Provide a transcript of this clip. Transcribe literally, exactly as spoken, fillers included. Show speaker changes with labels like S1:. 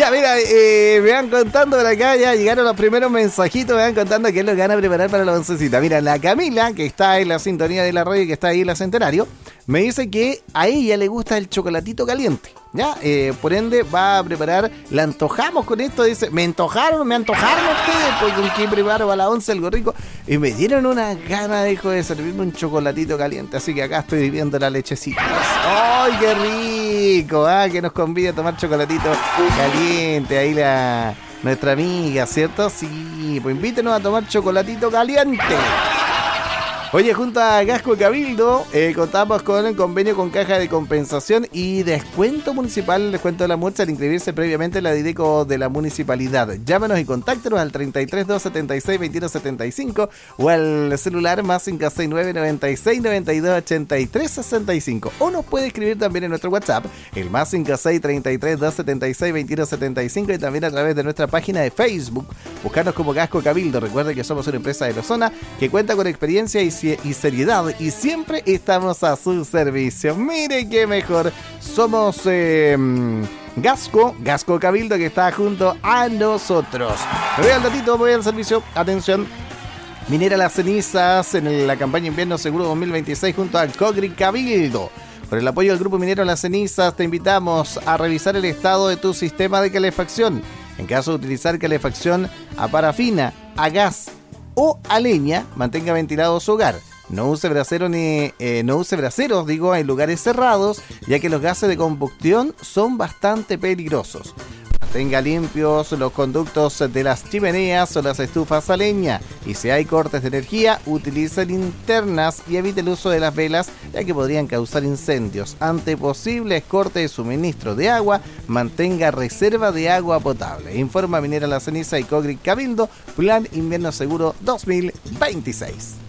S1: Ya, mira, eh, me van contando por acá, ya llegaron los primeros mensajitos, me van contando qué es lo que van a preparar para la oncecita. Mira, la Camila, que está en la sintonía de la radio y que está ahí en la Centenario, me dice que a ella le gusta el chocolatito caliente, ¿ya? Eh, por ende, va a preparar, la antojamos con esto, dice, me antojaron, me antojaron ustedes, pues con qué preparo para la once, algo rico, y me dieron una gana, dijo, de servirme un chocolatito caliente, así que acá estoy viviendo la lechecita. ¡Ay, qué rico! Ah, que nos convida a tomar chocolatito caliente, ahí la nuestra amiga, ¿cierto? Sí, pues invítenos a tomar chocolatito caliente. Oye, junto a Gasco Cabildo, eh, contamos con el convenio con Caja de Compensación y Descuento Municipal, el descuento de la multa al inscribirse previamente en la Dideco de la Municipalidad. Llámenos y contáctenos al treinta y tres, doscientos setenta y seis, veintiuno setenta y cinco o al celular más cinco seis nueve, noventa y seis, noventa y dos, ochenta y tres, sesenta y cinco. O nos puede escribir también en nuestro WhatsApp, el más cinco seis, treinta y tres, doscientos setenta y seis, veintiuno setenta y cinco y también a través de nuestra página de Facebook. Buscarnos como Gasco Cabildo. Recuerde que somos una empresa de la zona que cuenta con experiencia y y seriedad y siempre estamos a su servicio. Mire qué mejor, somos eh, Gasco, Gasco Cabildo, que está junto a nosotros. Me voy al datito, voy al servicio, atención. Minera Las Cenizas en la campaña Invierno Seguro dos mil veintiséis junto al Cogri Cabildo. Por el apoyo del Grupo Minero Las Cenizas te invitamos a revisar el estado de tu sistema de calefacción. En caso de utilizar calefacción a parafina, a gas o a leña, mantenga ventilado su hogar. No use brasero ni eh, no use braseros, digo, en lugares cerrados, ya que los gases de combustión son bastante peligrosos. Mantenga limpios los conductos de las chimeneas o las estufas a leña. Y si hay cortes de energía, utilice linternas y evite el uso de las velas, ya que podrían causar incendios. Ante posibles cortes de suministro de agua, mantenga reserva de agua potable. Informa Minera La Ceniza y Cogri Cabildo, Plan Invierno Seguro dos mil veintiséis.